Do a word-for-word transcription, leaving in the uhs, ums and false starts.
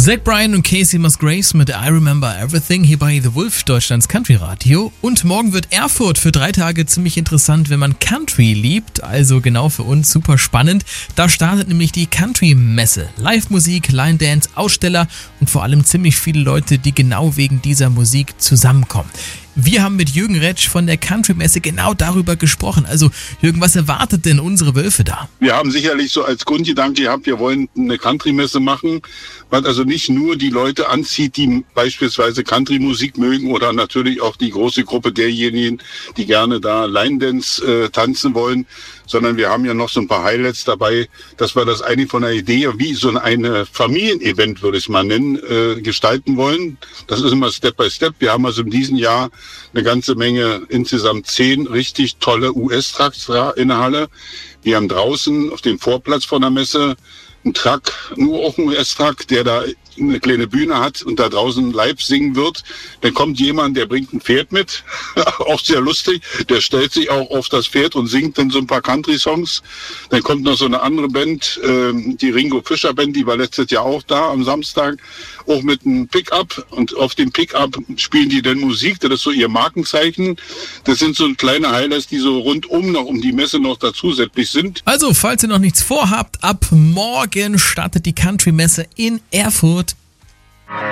Zach Bryan und Casey Musgraves mit I Remember Everything hier bei The Wolf, Deutschlands Country Radio. Und morgen wird Erfurt für drei Tage ziemlich interessant, wenn man Country liebt. Also genau für uns super spannend. Da startet nämlich die Country-Messe. Live-Musik, Line-Dance, Aussteller und vor allem ziemlich viele Leute, die genau wegen dieser Musik zusammenkommen. Wir haben mit Jürgen Retsch von der Country-Messe genau darüber gesprochen. Also Jürgen, was erwartet denn unsere Wölfe da? Wir haben sicherlich so als Grundgedanke gehabt, wir wollen eine Country-Messe machen, was also nicht nur die Leute anzieht, die beispielsweise Country-Musik mögen oder natürlich auch die große Gruppe derjenigen, die gerne da Line-Dance äh, tanzen wollen, sondern wir haben ja noch so ein paar Highlights dabei, dass wir das eigentlich von der Idee, wie so eine Familienevent, würde ich es mal nennen, äh, gestalten wollen. Das ist immer Step by Step. Wir haben also in diesem Jahr eine ganze Menge, insgesamt zehn richtig tolle U S-Trucks in der Halle. Wir haben draußen auf dem Vorplatz von der Messe einen Truck, nur auch ein U S-Truck, der da eine kleine Bühne hat und da draußen live singen wird. Dann kommt jemand, der bringt ein Pferd mit, auch sehr lustig, der stellt sich auch auf das Pferd und singt dann so ein paar Country-Songs. Dann kommt noch so eine andere Band, ähm, die Ringo Fischer Band, die war letztes Jahr auch da am Samstag, auch mit einem Pickup, und auf dem Pickup spielen die dann Musik, das ist so ihr Markenzeichen. Das sind so kleine Highlights, die so rundum noch um die Messe noch dazusätzlich sind. Also, falls ihr noch nichts vorhabt, ab morgen startet die Country-Messe in Erfurt.